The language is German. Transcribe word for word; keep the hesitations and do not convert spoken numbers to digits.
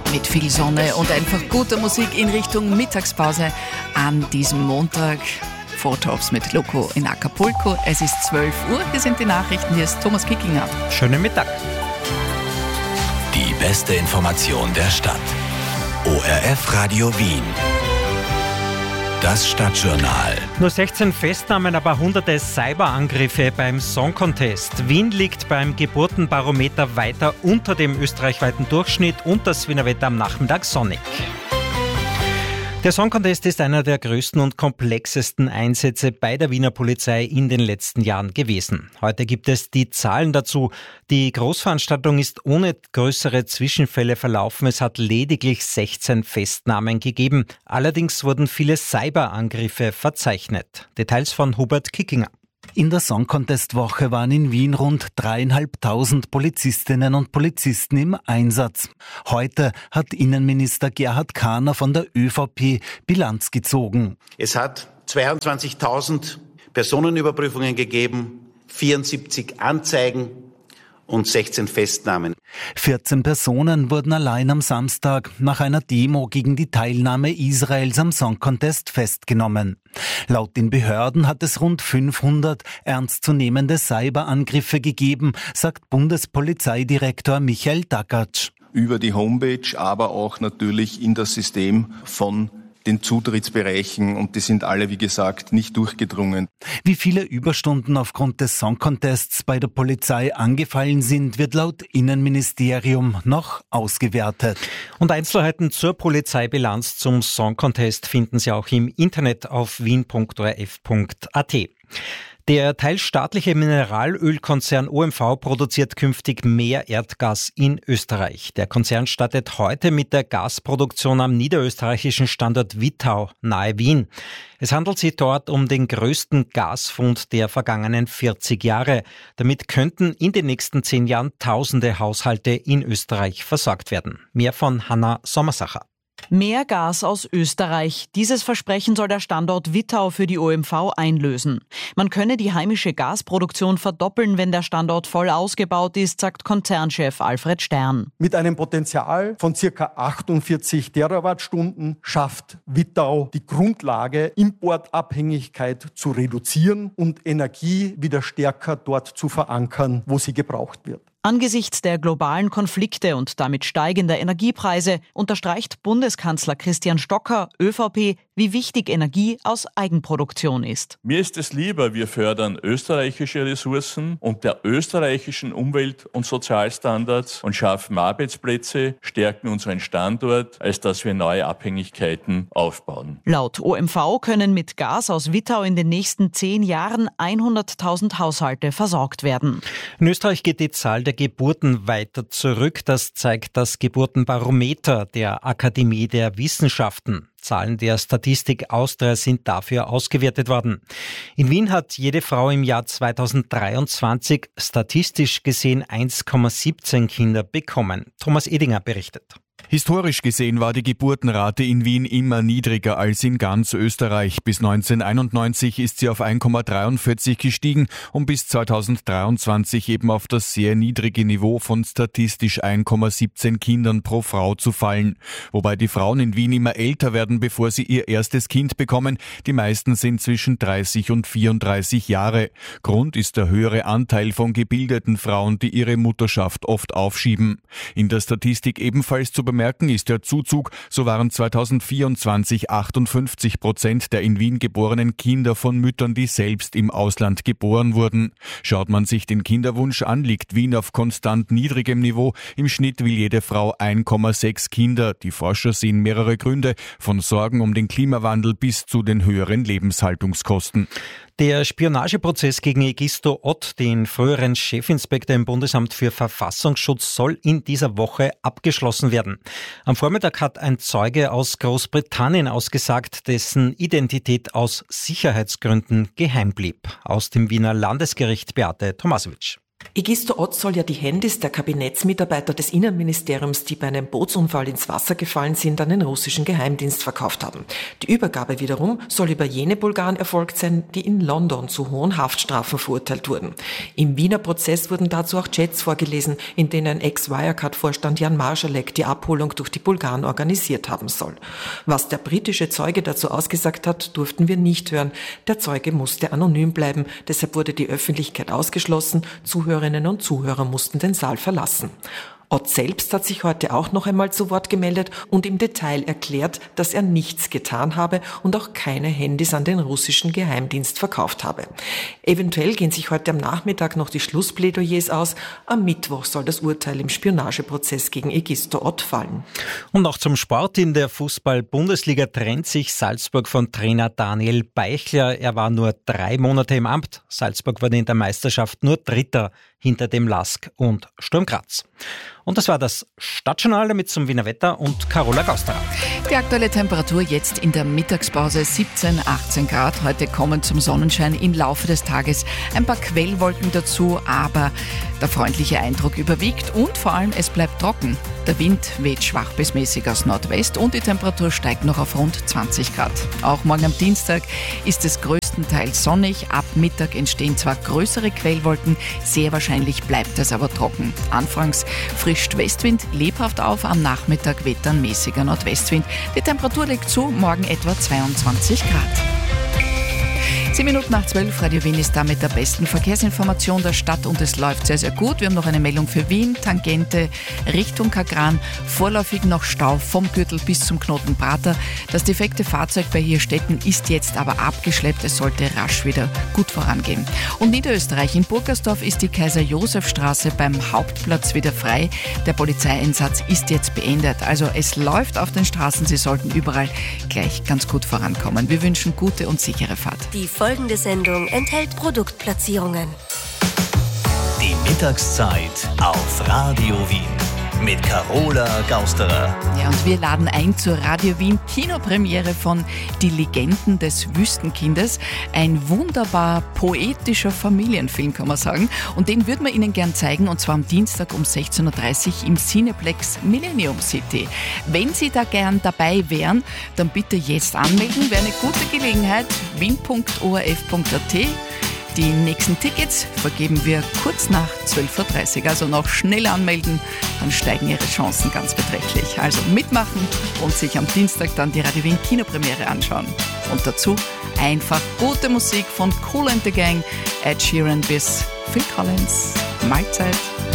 mit viel Sonne und einfach guter Musik in Richtung Mittagspause an diesem Montag. Fotops mit Loco in Acapulco. Es ist zwölf Uhr, hier sind die Nachrichten, hier ist Thomas Kickinger. Schönen Mittag. Die beste Information der Stadt. O R F Radio Wien. Das Stadtjournal. Nur sechzehn Festnahmen, aber hunderte Cyberangriffe beim Song Contest. Wien liegt beim Geburtenbarometer weiter unter dem österreichweiten Durchschnitt und das Wiener Wetter am Nachmittag sonnig. Der Song Contest ist einer der größten und komplexesten Einsätze bei der Wiener Polizei in den letzten Jahren gewesen. Heute gibt es die Zahlen dazu. Die Großveranstaltung ist ohne größere Zwischenfälle verlaufen. Es hat lediglich sechzehn Festnahmen gegeben. Allerdings wurden viele Cyberangriffe verzeichnet. Details von Hubert Kickinger. In der Song Contest Woche waren in Wien rund dreieinhalbtausend Polizistinnen und Polizisten im Einsatz. Heute hat Innenminister Gerhard Kahner von der ÖVP Bilanz gezogen. Es hat zweiundzwanzigtausend Personenüberprüfungen gegeben, vierundsiebzig Anzeigen und sechzehn Festnahmen. vierzehn Personen wurden allein am Samstag nach einer Demo gegen die Teilnahme Israels am Song Contest festgenommen. Laut den Behörden hat es rund fünfhundert ernstzunehmende Cyberangriffe gegeben, sagt Bundespolizeidirektor Michael Dacatsch. Über die Homepage, aber auch natürlich in das System von den Zutrittsbereichen, und die sind alle, wie gesagt, nicht durchgedrungen. Wie viele Überstunden aufgrund des Song Contests bei der Polizei angefallen sind, wird laut Innenministerium noch ausgewertet. Und Einzelheiten zur Polizeibilanz zum Song Contest finden Sie auch im Internet auf wien punkt o r f punkt a t. Der teilstaatliche Mineralölkonzern O M V produziert künftig mehr Erdgas in Österreich. Der Konzern startet heute mit der Gasproduktion am niederösterreichischen Standort Wittau nahe Wien. Es handelt sich dort um den größten Gasfund der vergangenen vierzig Jahre. Damit könnten in den nächsten zehn Jahren tausende Haushalte in Österreich versorgt werden. Mehr von Hanna Sommersacher. Mehr Gas aus Österreich. Dieses Versprechen soll der Standort Wittau für die O M V einlösen. Man könne die heimische Gasproduktion verdoppeln, wenn der Standort voll ausgebaut ist, sagt Konzernchef Alfred Stern. Mit einem Potenzial von ca. achtundvierzig Terawattstunden schafft Wittau die Grundlage, Importabhängigkeit zu reduzieren und Energie wieder stärker dort zu verankern, wo sie gebraucht wird. Angesichts der globalen Konflikte und damit steigender Energiepreise unterstreicht Bundeskanzler Christian Stocker, ÖVP, wie wichtig Energie aus Eigenproduktion ist. Mir ist es lieber, wir fördern österreichische Ressourcen und der österreichischen Umwelt- und Sozialstandards und schaffen Arbeitsplätze, stärken unseren Standort, als dass wir neue Abhängigkeiten aufbauen. Laut O M V können mit Gas aus Wittau in den nächsten zehn Jahren hunderttausend Haushalte versorgt werden. In Österreich geht die Zahl der Geburten weiter zurück. Das zeigt das Geburtenbarometer der Akademie der Wissenschaften. Zahlen der Statistik Austria sind dafür ausgewertet worden. In Wien hat jede Frau im Jahr zweitausenddreiundzwanzig statistisch gesehen eins Komma siebzehn Kinder bekommen. Thomas Edinger berichtet. Historisch gesehen war die Geburtenrate in Wien immer niedriger als in ganz Österreich. Bis neunzehnhunderteinundneunzig ist sie auf eins Komma dreiundvierzig gestiegen und bis zweitausenddreiundzwanzig eben auf das sehr niedrige Niveau von statistisch eins Komma siebzehn Kindern pro Frau zu fallen. Wobei die Frauen in Wien immer älter werden, bevor sie ihr erstes Kind bekommen. Die meisten sind zwischen dreißig und vierunddreißig Jahre. Grund ist der höhere Anteil von gebildeten Frauen, die ihre Mutterschaft oft aufschieben. In der Statistik ebenfalls zu bemerken ist der Zuzug. So waren zweitausendvierundzwanzig achtundfünfzig Prozent der in Wien geborenen Kinder von Müttern, die selbst im Ausland geboren wurden. Schaut man sich den Kinderwunsch an, liegt Wien auf konstant niedrigem Niveau. Im Schnitt will jede Frau eins Komma sechs Kinder. Die Forscher sehen mehrere Gründe, von Sorgen um den Klimawandel bis zu den höheren Lebenshaltungskosten. Der Spionageprozess gegen Egisto Ott, den früheren Chefinspektor im Bundesamt für Verfassungsschutz, soll in dieser Woche abgeschlossen werden. Am Vormittag hat ein Zeuge aus Großbritannien ausgesagt, dessen Identität aus Sicherheitsgründen geheim blieb. Aus dem Wiener Landesgericht Beate Tomasewitsch. Egisto Ott soll ja die Handys der Kabinettsmitarbeiter des Innenministeriums, die bei einem Bootsunfall ins Wasser gefallen sind, an den russischen Geheimdienst verkauft haben. Die Übergabe wiederum soll über jene Bulgaren erfolgt sein, die in London zu hohen Haftstrafen verurteilt wurden. Im Wiener Prozess wurden dazu auch Chats vorgelesen, in denen Ex-Wirecard-Vorstand Jan Marschalek die Abholung durch die Bulgaren organisiert haben soll. Was der britische Zeuge dazu ausgesagt hat, durften wir nicht hören. Der Zeuge musste anonym bleiben, deshalb wurde die Öffentlichkeit ausgeschlossen. Zuhörerinnen und Zuhörer mussten den Saal verlassen. Ott selbst hat sich heute auch noch einmal zu Wort gemeldet und im Detail erklärt, dass er nichts getan habe und auch keine Handys an den russischen Geheimdienst verkauft habe. Eventuell gehen sich heute am Nachmittag noch die Schlussplädoyers aus. Am Mittwoch soll das Urteil im Spionageprozess gegen Egisto Ott fallen. Und noch zum Sport. In der Fußball-Bundesliga trennt sich Salzburg von Trainer Daniel Beichler. Er war nur drei Monate im Amt. Salzburg wurde in der Meisterschaft nur Dritter hinter dem Lask und Sturm Graz. Und das war das Stadtjournal, damit zum Wiener Wetter und Carola Gausterer. Die aktuelle Temperatur jetzt in der Mittagspause siebzehn, achtzehn Grad. Heute kommen zum Sonnenschein im Laufe des Tages ein paar Quellwolken dazu, aber der freundliche Eindruck überwiegt und vor allem es bleibt trocken. Der Wind weht schwach bis mäßig aus Nordwest und die Temperatur steigt noch auf rund zwanzig Grad. Auch morgen am Dienstag ist es größtenteils sonnig. Ab Mittag entstehen zwar größere Quellwolken, sehr wahrscheinlich bleibt es aber trocken. Anfangs frischt Westwind lebhaft auf, am Nachmittag weht dann mäßiger Nordwestwind. Die Temperatur liegt zu morgen etwa zweiundzwanzig Grad. Zehn Minuten nach zwölf, Radio Wien ist damit der besten Verkehrsinformation der Stadt und es läuft sehr, sehr gut. Wir haben noch eine Meldung für Wien, Tangente Richtung Kagran, vorläufig noch Stau vom Gürtel bis zum Knoten Prater. Das defekte Fahrzeug bei Hirstetten ist jetzt aber abgeschleppt, es sollte rasch wieder gut vorangehen. Und Niederösterreich, in Burgersdorf ist die Kaiser-Josef-Straße beim Hauptplatz wieder frei. Der Polizeieinsatz ist jetzt beendet, also es läuft auf den Straßen, Sie sollten überall gleich ganz gut vorankommen. Wir wünschen gute und sichere Fahrt. Die folgende Sendung enthält Produktplatzierungen. Die Mittagszeit auf Radio Wien mit Carola Gausterer. Ja, und wir laden ein zur Radio Wien Kinopremiere von Die Legenden des Wüstenkindes. Ein wunderbar poetischer Familienfilm, kann man sagen. Und den würden wir Ihnen gern zeigen, und zwar am Dienstag um sechzehn Uhr dreißig im Cineplex Millennium City. Wenn Sie da gern dabei wären, dann bitte jetzt anmelden. Wäre eine gute Gelegenheit. wien punkt o r f punkt a t. Die nächsten Tickets vergeben wir kurz nach zwölf Uhr dreißig. Also noch schnell anmelden, dann steigen Ihre Chancen ganz beträchtlich. Also mitmachen und sich am Dienstag dann die Radio Wien Kinopremiere anschauen. Und dazu einfach gute Musik von Kool and the Gang, Ed Sheeran bis Phil Collins. Mahlzeit.